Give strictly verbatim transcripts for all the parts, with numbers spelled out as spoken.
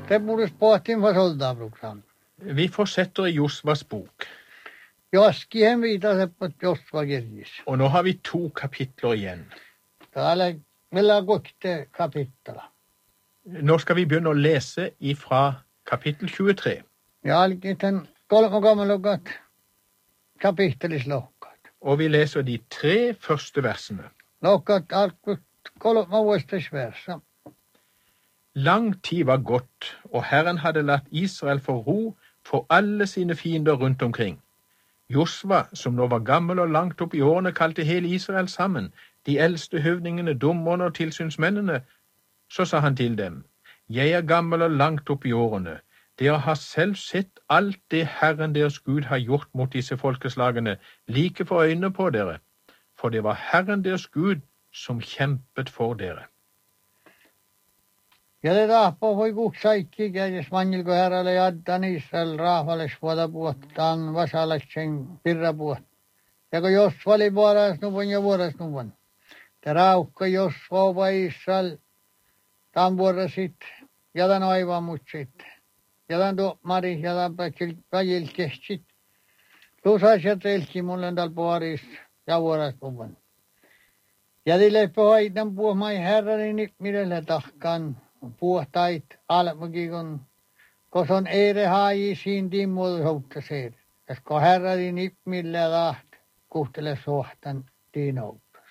Det borde spåtin för soldabruksan. Vi fortsetter i Josvas bok. Joski hem vidare på Josva kirjis. Og nå har vi to kapitler igjen. Täällä meillä on kokte kapittela. Nå skal vi begynne å lese ifra kapittel tjuetre. Ja alkin den kolme gammelukat kapittelislohkat. Og vi leser de tre første versene. Lohkat alkut kolme vuostas versa. Lang tid var gått, og Herren hadde latt Israel få ro for alle sine fiender rundt omkring. Josva, som nå var gammel og langt opp i årene, kalte hele Israel sammen, de eldste høvdingene, dommerne og tilsynsmennene. Så sa han til dem, jeg er gammel og langt opp i årene. Dere har selv sett alt det Herren deres Gud har gjort mot disse folkeslagene, like for øynene på dere. For det var Herren deres Gud som kjempet for dere. Ja det rahpo voi kuksaikki kädes manjilko herralle jaddan Israel rahvales vuota puottaan vasalaksen pirrapuot. Ja kun Josva oli vuoras nuvun ja vuoras nuvun. Te raukka Josva va Israel tämän vuorasit ja tämän aivamutsit. Ja tämän tuomari ja tämän pajilkestit. Tusas ja telki mulle tällä puoris ja vuoras nuvun. Ja tille pohaitan puhmai herranin mirelle tahkan. Puhtait almukin, kun kos on eire haji siinä timmuutu soutaseet. Jos kun herradi nippmille taht, kuhtele sohtan tiinoutas.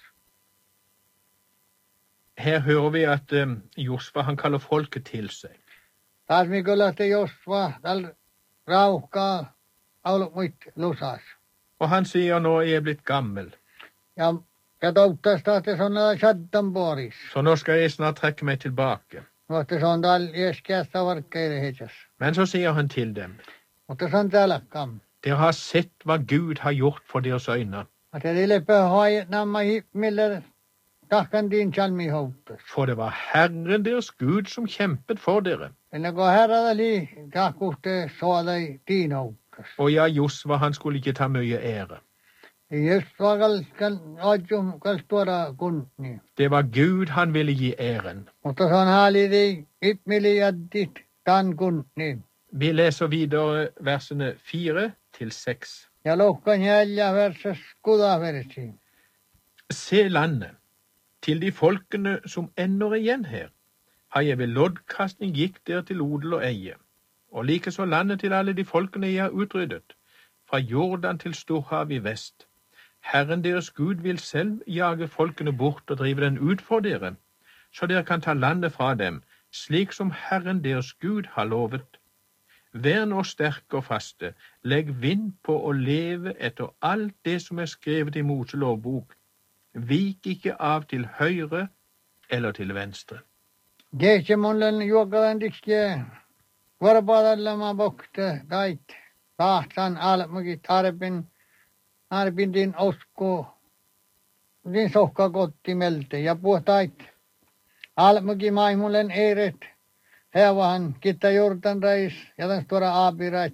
Her hører vi at um, Josva han kaller folket til seg. Taas mi kyllä te Josva täl rauhkaa ollut muit lusas. Og han sier nå er jeg blitt gammel. Ja, ja touttas taas te sonnella saddan puoris. Så nå skal jeg snart trekke meg tilbake. Mutta se on täällä iäskäästä varkkeiden hetsas. Men så sier han til dem, Mutta se on täällä kam. dere har sett hva Gud har gjort for deres øyne. Että tille pöhajat nämä hippmille tahkan tiin chalmi houttas. For det var Herren deres Gud som kjempet for dere. Ennen kuin herrada li tahkuhte soadai tiinoutas. Og ja, Josva han skulle ikke ta mye ære. Just vakal kan ajum kal tuoda kunni. Det var Gud han ville gi æren. Mutta se on haalidi hippmili jaddit tan kunni. Vi leser videre versene fire til seks. Ja lohkan jäljä versas kudaversi. Se landet, til de folkene som ennå er igjen her, har jeg ved loddkastning gitt dere til odel og eie, og likeså landet til alle de folkene jeg har utryddet, fra Jordan til Storhav i vest. Herren deres Gud vil selv jage folkene bort og drive den ut for dere, så dere kan ta landet fra dem, slik som Herren deres Gud har lovet. Vær nå sterke og faste, legg vind på å leve etter alt det som er skrevet i Mose lovbok. Vik ikke av til høyre eller til venstre. Gehtje mullen juokalan tiskiä varpaadalla ma bokte tait. Tahtan almuki tarpin tarpin din osko din sohka kotti melte ja puhtait. Almuki maimullen eiret. Hevahan kitta Jordan reis ja tämän tuoda aapirait